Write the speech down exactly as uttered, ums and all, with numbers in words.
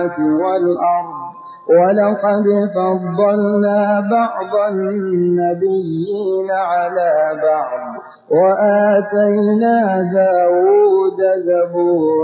والأرض ولقد فضلنا بعض النبيين على بعض وآتينا داود زبورا